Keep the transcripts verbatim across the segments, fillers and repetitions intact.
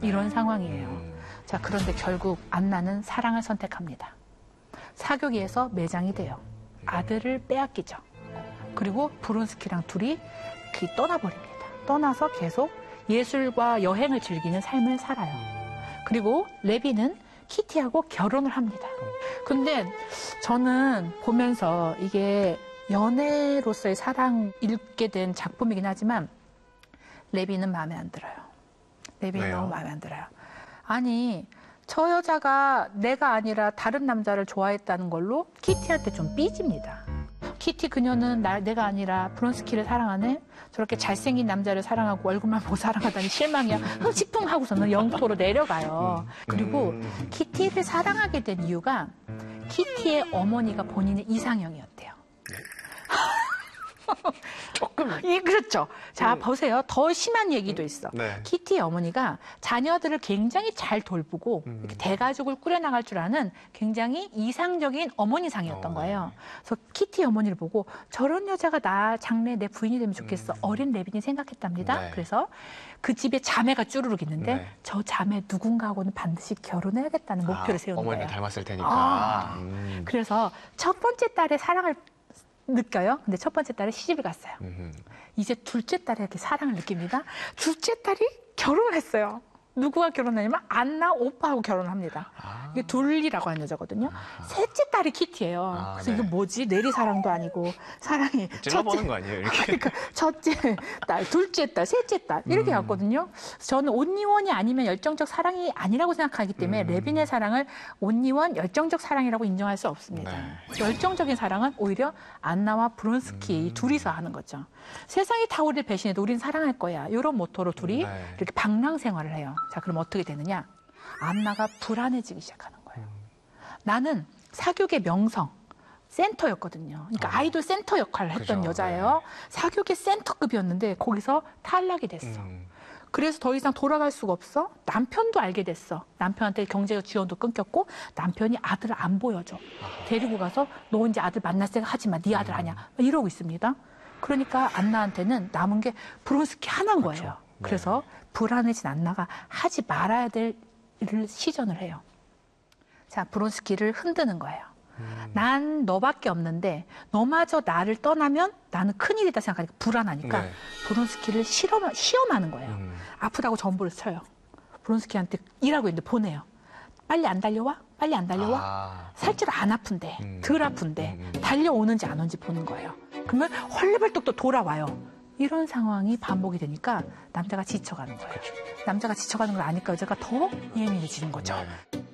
이런 상황이에요. 음. 자, 그런데 결국 안나는 사랑을 선택합니다. 사교기에서 매장이 돼요. 아들을 빼앗기죠. 그리고 브론스키랑 둘이 떠나버립니다. 떠나서 계속 예술과 여행을 즐기는 삶을 살아요. 그리고 레비는 키티하고 결혼을 합니다. 근데 저는 보면서 이게 연애로서의 사랑 읽게 된 작품이긴 하지만 레비는 마음에 안 들어요. 레비는 왜요? 너무 마음에 안 들어요. 아니, 저 여자가 내가 아니라 다른 남자를 좋아했다는 걸로 키티한테 좀 삐집니다. 키티 그녀는 나, 내가 아니라 브론스키를 사랑하네? 저렇게 잘생긴 남자를 사랑하고 얼굴만 보고 사랑하다니 실망이야. 흠칫풍 하고서는 영토로 내려가요. 그리고 키티를 사랑하게 된 이유가 키티의 어머니가 본인의 이상형이었대요. 조금. 이, 그렇죠. 자, 음. 보세요. 더 심한 얘기도 있어. 네. 키티의 어머니가 자녀들을 굉장히 잘 돌보고 음. 이렇게 대가족을 꾸려나갈 줄 아는 굉장히 이상적인 어머니상이었던 어, 거예요. 네. 그래서 키티의 어머니를 보고 저런 여자가 나 장래 내 부인이 되면 좋겠어. 음. 어린 레빈이 생각했답니다. 네. 그래서 그 집에 자매가 쭈루룩 있는데 네. 저 자매 누군가하고는 반드시 결혼해야겠다는 목표를 아, 세우는 어머니를 거예요. 어머니를 닮았을 테니까. 아. 음. 그래서 첫 번째 딸의 사랑을 느껴요. 근데 첫 번째 딸이 시집을 갔어요. 음흠. 이제 둘째 딸이 이렇게 사랑을 느낍니다. 둘째 딸이 결혼을 했어요. 누구와 결혼하냐면 안나 오빠하고 결혼을 합니다. 아. 이게 둘리라고 하는 여자거든요. 아. 셋째 딸이 키티예요. 아, 그래서 네. 이게 뭐지? 내리 사랑도 아니고 사랑이 찔러보는 거 아니에요? 이렇게. 그러니까 첫째 딸, 둘째 딸, 셋째 딸 이렇게 음. 갔거든요. 저는 온리원이 아니면 열정적 사랑이 아니라고 생각하기 때문에 음. 레빈의 사랑을 온리원 열정적 사랑이라고 인정할 수 없습니다. 네. 열정적인 사랑은 오히려 안나와 브론스키 음. 둘이서 하는 거죠. 세상이 다 우리를 배신해도 우린 사랑할 거야. 이런 모토로 둘이 네. 이렇게 방랑 생활을 해요. 자, 그럼 어떻게 되느냐? 안나가 불안해지기 시작하는 거예요. 음. 나는 사교계 명성, 센터였거든요. 그러니까 아. 아이돌 센터 역할을 했던 그죠. 여자예요. 네. 사교계 센터급이었는데 거기서 탈락이 됐어. 음. 그래서 더 이상 돌아갈 수가 없어. 남편도 알게 됐어. 남편한테 경제적 지원도 끊겼고 남편이 아들을 안 보여줘. 아. 데리고 가서 너 이제 아들 만날 생각 하지 마. 네 아들 아니야. 음. 이러고 있습니다. 그러니까 안나한테는 남은 게 브론스키 하나인 거예요. 그렇죠. 네. 그래서 불안해진 안나가 하지 말아야 될 일을 시전을 해요. 자, 브론스키를 흔드는 거예요. 음. 난 너밖에 없는데 너마저 나를 떠나면 나는 큰일이다 생각하니까 불안하니까 네. 브론스키를 실험, 시험하는 거예요. 음. 아프다고 전보를 쳐요. 브론스키한테 일하고 있는데 보내요. 빨리 안 달려와? 빨리 안 달려와? 아. 살짝 안 아픈데, 음. 덜 아픈데 음. 달려오는지 안 오는지 보는 거예요. 그러면 헐레벌떡 또 돌아와요. 이런 상황이 반복이 되니까 남자가 지쳐가는 거예요. 그렇죠. 남자가 지쳐가는 걸 아니까 여자가 더 예민해지는 거죠. 네.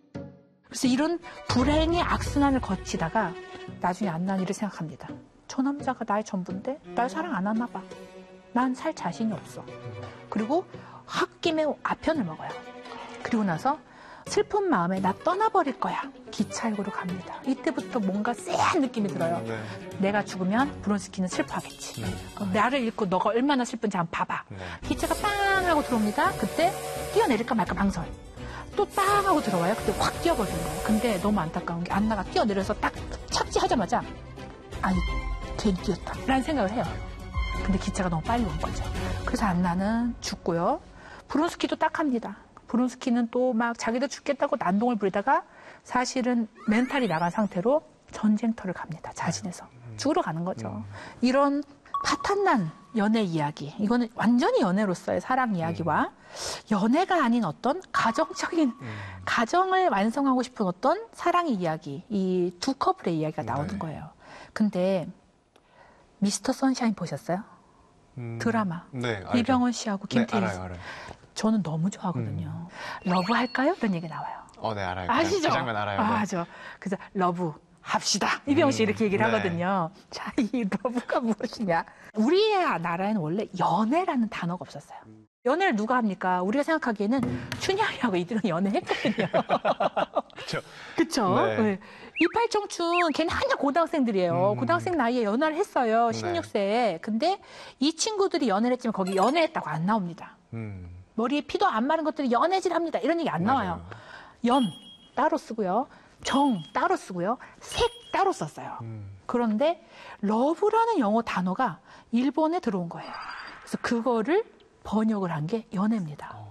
그래서 이런 불행의 악순환을 거치다가 나중에 안나는 이를 생각합니다. 저 남자가 나의 전부인데 날 사랑 안 하나 봐. 난 살 자신이 없어. 그리고 홧김에 아편을 먹어요. 그리고 나서 슬픈 마음에 나 떠나버릴 거야. 기차역으로 갑니다. 이때부터 뭔가 쎄한 느낌이 들어요. 네. 내가 죽으면 브론스키는 슬퍼하겠지. 네. 어, 나를 잃고 너가 얼마나 슬픈지 한번 봐봐. 네. 기차가 빵 하고 들어옵니다. 그때 뛰어내릴까 말까 망설. 또 빵 하고 들어와요. 그때 확 뛰어버리는 거예요. 근데 너무 안타까운 게 안나가 뛰어내려서 딱 착지하자마자 아니 괜히 뛰었다 라는 생각을 해요. 근데 기차가 너무 빨리 온 거죠. 그래서 안나는 죽고요. 브론스키도 딱 합니다. 브론스키는 또 막 자기도 죽겠다고 난동을 부리다가 사실은 멘탈이 나간 상태로 전쟁터를 갑니다. 자진해서. 죽으러 가는 거죠. 이런 파탄난 연애 이야기. 이거는 완전히 연애로서의 사랑 이야기와 연애가 아닌 어떤 가정적인, 가정을 완성하고 싶은 어떤 사랑의 이야기. 이 두 커플의 이야기가 나오는 네. 거예요. 근데 미스터 선샤인 보셨어요? 음, 드라마. 네, 이병헌 씨하고 김태희 씨. 네, 알아요, 알아요. 저는 너무 좋아하거든요. 음. 러브 할까요? 이런 얘기 나와요. 어, 네, 알아요. 아시죠? 그 장면 알아요. 아, 맞아. 그래서 러브 합시다. 이병헌 씨 음, 이렇게 얘기를 네. 하거든요. 자, 이 러브가 무엇이냐? 우리의 나라에는 원래 연애라는 단어가 없었어요. 연애를 누가 합니까? 우리가 생각하기에는 춘향이하고 이들은 연애했거든요. 그렇죠. 그렇죠. 네. 네. 이팔청춘 걔는 한참 고등학생들이에요. 음. 고등학생 나이에 연애를 했어요. 십육 세에. 네. 근데 이 친구들이 연애를 했지만 거기 연애했다고 안 나옵니다. 음. 머리에 피도 안 마른 것들이 연애질합니다. 이런 얘기 안 맞아요. 나와요. 연 따로 쓰고요. 정 따로 쓰고요. 색 따로 썼어요. 음. 그런데 러브라는 영어 단어가 일본에 들어온 거예요. 그래서 그거를 번역을 한 게 연애입니다.